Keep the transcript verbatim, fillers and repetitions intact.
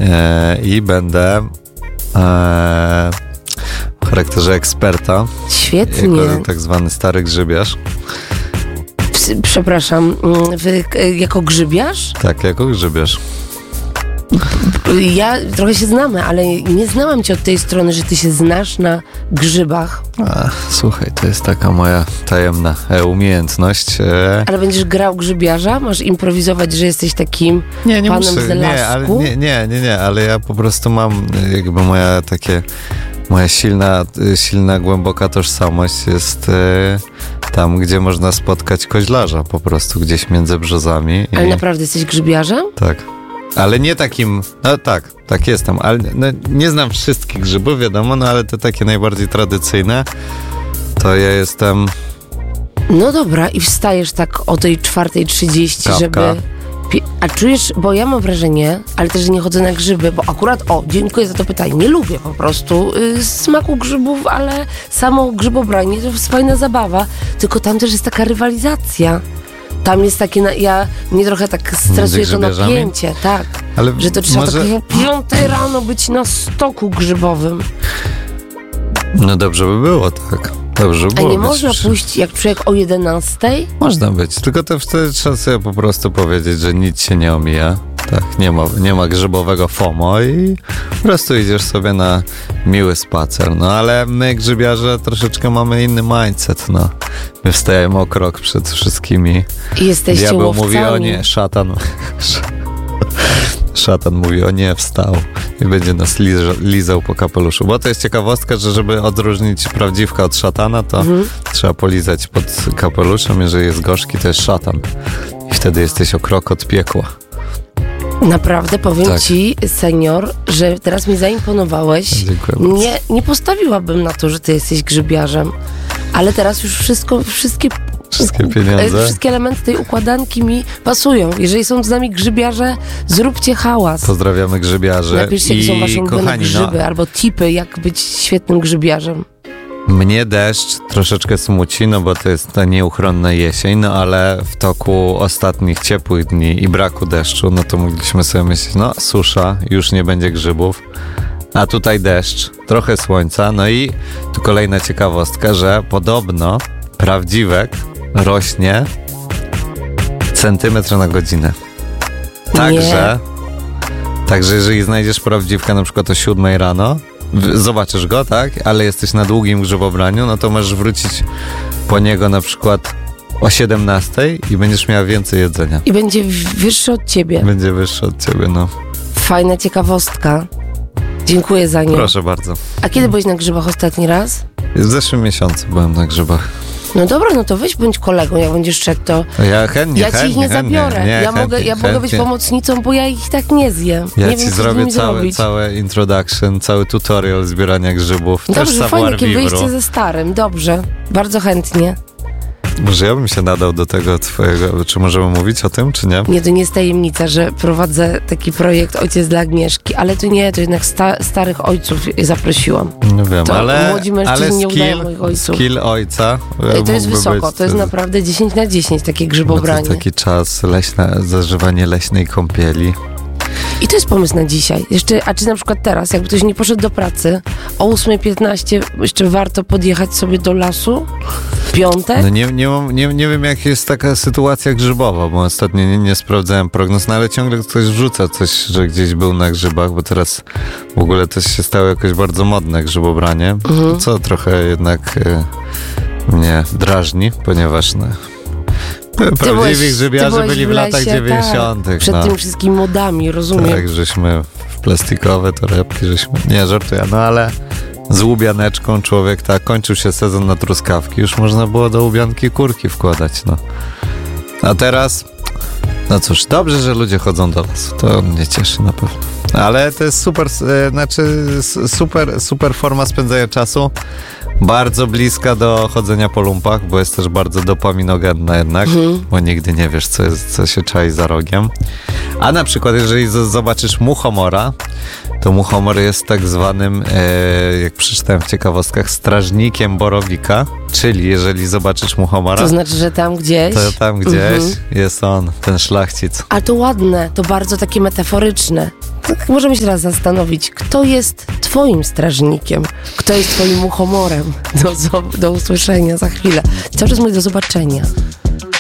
e, i będę e, w charakterze eksperta. Świetnie. Jako tak zwany stary grzybiarz. Przepraszam, wy, jako grzybiarz? Tak, jako grzybiarz. Ja trochę się znamy, ale nie znałam cię od tej strony, że ty się znasz na grzybach. A, słuchaj, to jest taka moja tajemna umiejętność. E... Ale będziesz grał grzybiarza? Masz improwizować, że jesteś takim nie, nie panem muszę, z lasku? Nie, ale nie, nie, nie, nie, ale ja po prostu mam jakby moja takie, moja silna, silna, głęboka tożsamość jest e, tam, gdzie można spotkać koźlarza po prostu, gdzieś między brzozami. Ale i... naprawdę jesteś grzybiarzem? Tak. Ale nie takim, no tak, tak jestem, ale no, nie znam wszystkich grzybów, wiadomo, no ale te takie najbardziej tradycyjne, to ja jestem... No dobra, i wstajesz tak o tej czwartej trzydzieści, żeby... A czujesz, bo ja mam wrażenie, ale też nie chodzę na grzyby, bo akurat, o, dziękuję za to pytanie, nie lubię po prostu y, smaku grzybów, ale samo grzybobranie to jest fajna zabawa, tylko tam też jest taka rywalizacja. Tam jest takie, na, ja mnie trochę tak stresuje to napięcie, tak, ale że to trzeba może... tak o piątej rano być na stoku grzybowym. No dobrze by było, tak. Dobrze by było. A nie być można już... pójść jak człowiek o jedenastej? Można być, tylko to wtedy trzeba sobie po prostu powiedzieć, że nic się nie omija. Tak, nie ma, nie ma grzybowego FOMO i po prostu idziesz sobie na miły spacer. No ale my grzybiarze troszeczkę mamy inny mindset, no. My wstajemy o krok przed wszystkimi. I jesteście Diabeł łowcami. mówi o nie, szatan... Szatan mówi o nie, wstał i będzie nas liza, lizał po kapeluszu. Bo to jest ciekawostka, że żeby odróżnić prawdziwka od szatana, to mhm. trzeba polizać pod kapeluszem. Jeżeli jest gorzki, to jest szatan. I wtedy jesteś o krok od piekła. Naprawdę, powiem tak. ci, senior, że teraz mi zaimponowałeś. Dziękuję nie, nie postawiłabym na to, że ty jesteś grzybiarzem. Ale teraz już wszystko, wszystkie... Wszystkie pieniądze. Wszystkie elementy tej układanki mi pasują. Jeżeli są z nami grzybiarze, zróbcie hałas. Pozdrawiamy grzybiarzy. Napiszcie, jakie są wasze ulubione grzyby, no, albo tipy, jak być świetnym grzybiarzem. Mnie deszcz troszeczkę smuci, no bo to jest ta nieuchronna jesień, no ale w toku ostatnich ciepłych dni i braku deszczu, no to mogliśmy sobie myśleć, no susza, już nie będzie grzybów. A tutaj deszcz, trochę słońca, no i tu kolejna ciekawostka, że podobno prawdziwek rośnie centymetr na godzinę. Także, także jeżeli znajdziesz prawdziwka na przykład o siódmej rano, zobaczysz go, tak? Ale jesteś na długim grzybobraniu, no to możesz wrócić po niego na przykład o siedemnastej i będziesz miała więcej jedzenia. I będzie wyższy od ciebie. Będzie wyższy od ciebie, no. Fajna ciekawostka. Dziękuję za nią. Proszę bardzo. A kiedy byłeś na grzybach ostatni raz? W zeszłym miesiącu byłem na grzybach. No dobra, no to weź bądź kolegą, jak będziesz szedł, to ja, chętnie, ja ci chętnie, ich nie chętnie, zabiorę. Nie, ja chętnie, mogę, ja mogę być pomocnicą, bo ja ich tak nie zjem. Ja nie ci wiem, zrobię całe, całe introduction, cały tutorial zbierania grzybów. Dobrze, też fajnie, takie vivro. wyjście ze starym, dobrze, bardzo chętnie. Może ja bym się nadał do tego twojego, czy możemy mówić o tym, czy nie? Nie, to nie jest tajemnica, że prowadzę taki projekt Ojciec dla Agnieszki, ale to nie, to jednak sta- starych ojców zaprosiłam. Nie wiem, to ale, młodzi mężczyźni ale nie skill, udają moich ojców. skill ojca to jest wysoko, być, to jest naprawdę dziesięć na dziesięć takie grzybobranie. No to taki czas, leśna, zażywanie leśnej kąpieli. I to jest pomysł na dzisiaj. Jeszcze, a czy na przykład teraz, jakby ktoś nie poszedł do pracy, o ósma piętnaście jeszcze warto podjechać sobie do lasu? W piątek? No nie, nie, mam, nie, nie wiem, jak jest taka sytuacja grzybowa, bo ostatnio nie, nie sprawdzałem prognoz, no ale ciągle ktoś wrzuca coś, że gdzieś był na grzybach, bo teraz w ogóle też się stało jakoś bardzo modne grzybobranie, mhm. co trochę jednak e, mnie drażni, ponieważ no, prawdziwi grzybiarze byli w, w latach dziewięćdziesiątych. Tak, przed no. tymi wszystkimi modami, rozumiem. Tak, żeśmy w plastikowe torebki, żeśmy... Nie, żartuję, no ale z łubianeczką człowiek, tak, kończył się sezon na truskawki, już można było do łubianki kurki wkładać, no. A teraz, no cóż, dobrze, że ludzie chodzą do lasu, to mnie cieszy na pewno. Ale to jest super, e, znaczy super, super forma spędzania czasu. Bardzo bliska do chodzenia po lumpach, bo jest też bardzo dopaminogenna jednak, mhm. bo nigdy nie wiesz, co, jest, co się czai za rogiem. A na przykład, jeżeli z- zobaczysz muchomora, to muchomor jest tak zwanym, e, jak przeczytałem w ciekawostkach, strażnikiem borowika, czyli jeżeli zobaczysz muchomora, to znaczy, że tam gdzieś... to tam gdzieś mhm. jest on, ten szlachcic. Ale to ładne, to bardzo takie metaforyczne. Tak możemy się teraz zastanowić, kto jest twoim strażnikiem, kto jest twoim muchomorem. Do, do usłyszenia za chwilę. Cały czas mówię do zobaczenia.